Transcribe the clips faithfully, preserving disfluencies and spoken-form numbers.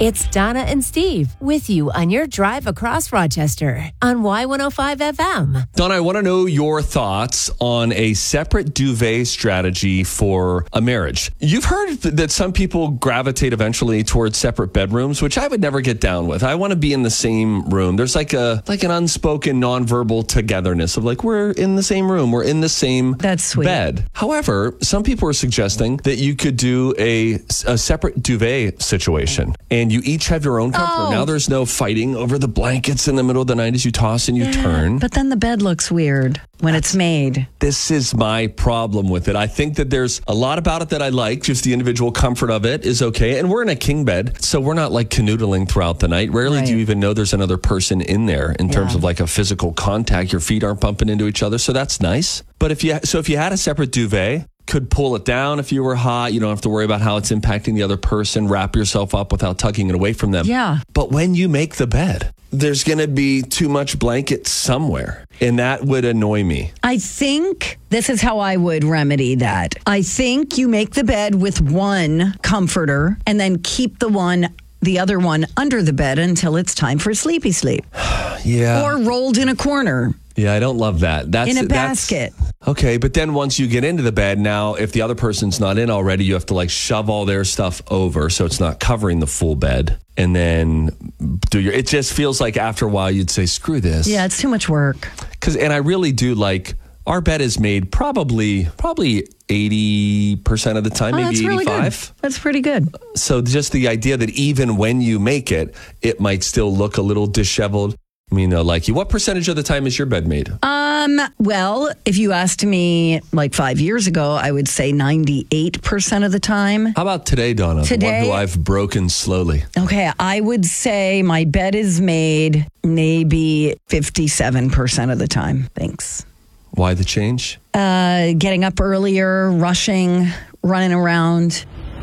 It's Donna and Steve with you on your drive across Rochester on Y one oh five F M. Donna, I want to know your thoughts on a separate duvet strategy for a marriage. You've heard that some people gravitate eventually towards separate bedrooms, which I would never get down with. I want to be in the same room. There's like a like an unspoken nonverbal togetherness of like, we're in the same room, we're in the same That's sweet. bed. However, some people are suggesting that you could do a, a separate duvet situation. And you each have your own comfort. Oh. Now there's no fighting over the blankets in the middle of the night as you toss and you Yeah, turn. But then the bed looks weird when it's made. This is my problem with it. I think that there's a lot about it that I like. Just the individual comfort of it is okay. And we're in a king bed, so we're not like canoodling throughout the night. Rarely Right. do you even know there's another person in there in terms Yeah. of like a physical contact. Your feet aren't bumping into each other, so that's nice. But if you so if you had a separate duvet, could pull it down if you were hot. You don't have to worry about how it's impacting the other person. Wrap yourself up without tugging it away from them. Yeah. But when you make the bed, there's going to be too much blanket somewhere. And that would annoy me. I think this is how I would remedy that. I think you make the bed with one comforter and then keep the one, the other one under the bed until it's time for sleepy sleep. Yeah. Or rolled in a corner. Yeah, I don't love that. That's In a that's- basket. Okay, but then once you get into the bed, now if the other person's not in already, you have to like shove all their stuff over so it's not covering the full bed. And then do your, it just feels like after a while you'd say, screw this. Yeah, it's too much work. Cause, and I really do like, our bed is made probably, probably eighty percent of the time, Oh, maybe that's really eighty-five. good. That's pretty good. So just the idea that even when you make it, it might still look a little disheveled. I mean, uh, like you, what percentage of the time is your bed made? Um, well, if you asked me like five years ago, I would say ninety-eight percent of the time. How about today, Donna? The one Today- who I've broken slowly. Okay, I would say my bed is made maybe fifty-seven percent of the time. Thanks. Why the change? Uh, getting up earlier, rushing, running around.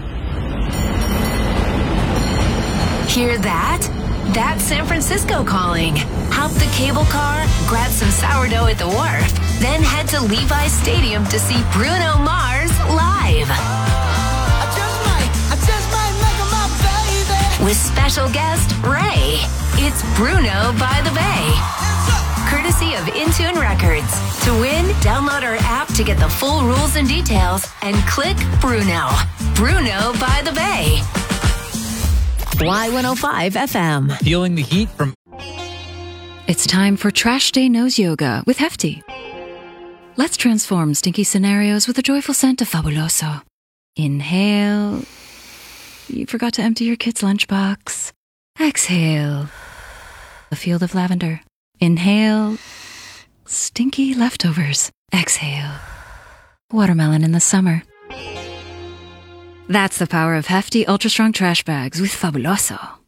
Hear that? That's San Francisco calling. Hop the cable car, grab some sourdough at the wharf, then head to Levi's Stadium to see Bruno Mars live. I just might, I just might make her my baby. With special guest Ray. It's Bruno by the Bay. Courtesy of Intune Records. To win, download our app to get the full rules and details and click Bruno. Bruno by the Bay. Y one oh five F M. Feeling the heat from... It's time for Trash Day Nose Yoga with Hefty. Let's transform stinky scenarios with a joyful scent of Fabuloso. Inhale. You forgot to empty your kid's lunchbox. Exhale. A field of lavender. Inhale. Stinky leftovers. Exhale. Watermelon in the summer. That's the power of Hefty Ultra Strong Trash Bags with Fabuloso.